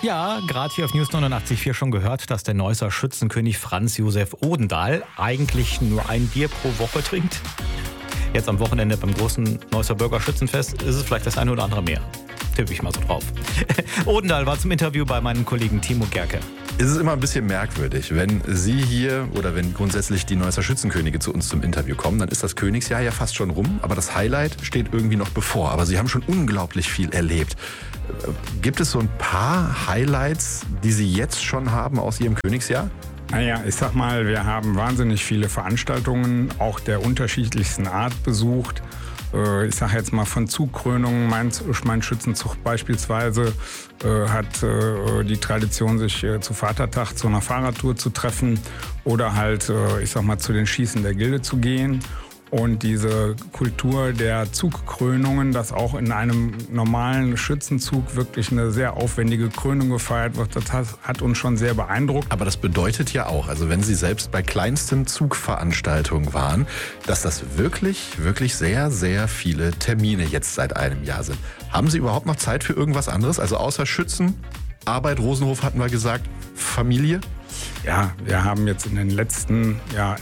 Ja, gerade hier auf News 89.4 schon gehört, dass der Neusser Schützenkönig Franz Josef Odendahl eigentlich nur ein Bier pro Woche trinkt. Jetzt am Wochenende beim großen Neusser Bürger Schützenfest ist es vielleicht das eine oder andere mehr. Tippe ich mal so drauf. Odendahl war zum Interview bei meinem Kollegen Timo Gerke. Es ist immer ein bisschen merkwürdig, wenn Sie hier oder wenn grundsätzlich die Neusser Schützenkönige zu uns zum Interview kommen, dann ist das Königsjahr ja fast schon rum, aber das Highlight steht irgendwie noch bevor. Aber Sie haben schon unglaublich viel erlebt. Gibt es so ein paar Highlights, die Sie jetzt schon haben aus Ihrem Königsjahr? Naja, ich sag mal, wir haben wahnsinnig viele Veranstaltungen, auch der unterschiedlichsten Art besucht. Ich sage jetzt mal von Zugkrönungen, mein Schützenzug beispielsweise hat die Tradition, sich zu Vatertag zu einer Fahrradtour zu treffen oder halt, ich sag mal, zu den Schießen der Gilde zu gehen. Und diese Kultur der Zugkrönungen, dass auch in einem normalen Schützenzug wirklich eine sehr aufwendige Krönung gefeiert wird, das hat uns schon sehr beeindruckt. Aber das bedeutet ja auch, also wenn Sie selbst bei kleinsten Zugveranstaltungen waren, dass das wirklich sehr, sehr viele Termine jetzt seit einem Jahr sind. Haben Sie überhaupt noch Zeit für irgendwas anderes? Also außer Schützen, Arbeit, Rosenhof hatten wir gesagt, Familie? Ja, wir haben jetzt in den letzten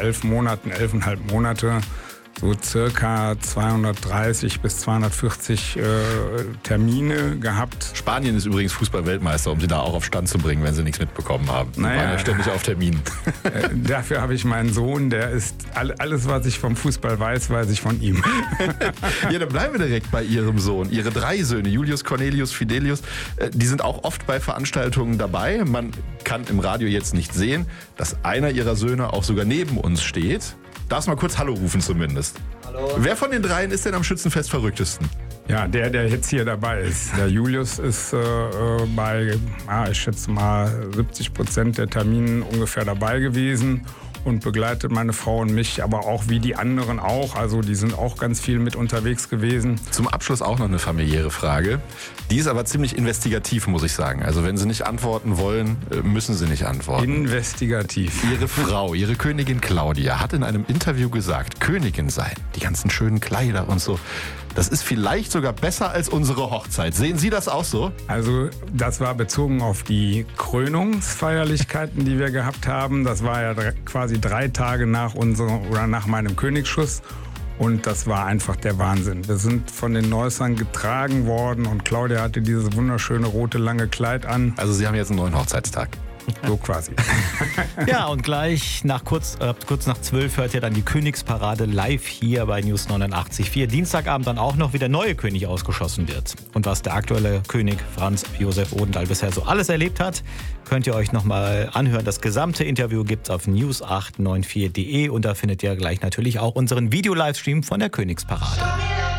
11,5 Monate so circa 230 bis 240 Termine gehabt. Spanien ist übrigens Fußball-Weltmeister, um Sie da auch auf Stand zu bringen, wenn Sie nichts mitbekommen haben. Sie waren ja ständig auf Terminen. Dafür habe ich meinen Sohn, der ist alles, was ich vom Fußball weiß ich von ihm. Ja, dann bleiben wir direkt bei Ihrem Sohn. Ihre 3 Söhne, Julius, Cornelius, Fidelius, die sind auch oft bei Veranstaltungen dabei. Man kann im Radio jetzt nicht sehen, dass einer Ihrer Söhne auch sogar neben uns steht. Darfst mal kurz Hallo rufen zumindest. Hallo. Wer von den 3 ist denn am Schützenfest verrücktesten? Ja, der jetzt hier dabei ist. Der Julius ist bei, ich schätze mal, 70% der Terminen ungefähr dabei gewesen und begleitet meine Frau und mich, aber auch wie die anderen auch. Also die sind auch ganz viel mit unterwegs gewesen. Zum Abschluss auch noch eine familiäre Frage. Die ist aber ziemlich investigativ, muss ich sagen. Also wenn Sie nicht antworten wollen, müssen Sie nicht antworten. Investigativ. Ihre Frau, Ihre Königin Claudia, hat in einem Interview gesagt, Königin sein, die ganzen schönen Kleider und so, das ist vielleicht sogar besser als unsere Hochzeit. Sehen Sie das auch so? Also das war bezogen auf die Krönungsfeierlichkeiten, die wir gehabt haben. Das war ja quasi 3 Tage nach meinem Königsschuss. Und das war einfach der Wahnsinn. Wir sind von den Neussern getragen worden und Claudia hatte dieses wunderschöne rote lange Kleid an. Also Sie haben jetzt einen neuen Hochzeitstag. So quasi. Ja, und gleich kurz nach 12 hört ihr dann die Königsparade live hier bei News 89.4. Dienstagabend dann auch noch, wie der neue König ausgeschossen wird. Und was der aktuelle König Franz Josef Odendahl bisher so alles erlebt hat, könnt ihr euch nochmal anhören. Das gesamte Interview gibt's auf news894.de und da findet ihr gleich natürlich auch unseren Video-Livestream von der Königsparade.